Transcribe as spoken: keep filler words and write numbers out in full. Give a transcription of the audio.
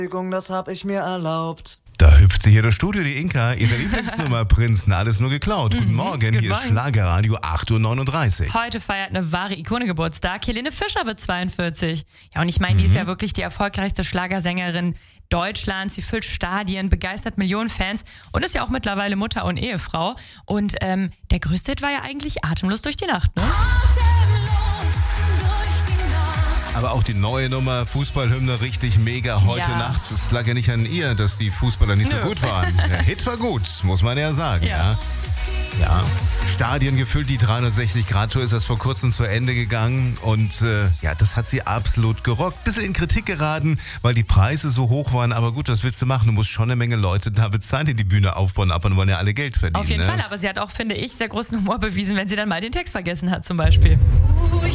Das hab ich mir erlaubt. Da hüpft sie hier das Studio, die Inka, ihre Lieblingsnummer Prinzen, alles nur geklaut. Guten Mhm, Morgen, good hier ist morning. Schlagerradio acht Uhr neununddreißig. Heute feiert eine wahre Ikone Geburtstag. Helene Fischer wird zweiundvierzig. Ja, und ich meine, die Mhm. ist ja wirklich die erfolgreichste Schlagersängerin Deutschlands. Sie füllt Stadien, begeistert Millionen Fans und ist ja auch mittlerweile Mutter und Ehefrau. Und ähm, der größte Hit war ja eigentlich Atemlos durch die Nacht, ne? Aber auch die neue Nummer, Fußballhymne, richtig mega heute Ja. Nacht. Es lag ja nicht an ihr, dass die Fußballer nicht Nö. so gut waren. Der Hit war gut, muss man ja sagen. Ja. Ja. Ja. Stadien gefüllt, die dreihundertsechzig-Grad-Tour ist das vor kurzem zu Ende gegangen. Und äh, ja, das hat sie absolut gerockt. Bisschen in Kritik geraten, weil die Preise so hoch waren. Aber gut, was willst du machen? Du musst schon eine Menge Leute da bezahlen, die die Bühne aufbauen. Aber wollen ja alle Geld verdienen. Auf jeden ne? Fall, aber sie hat auch, finde ich, sehr großen Humor bewiesen, wenn sie dann mal den Text vergessen hat zum Beispiel.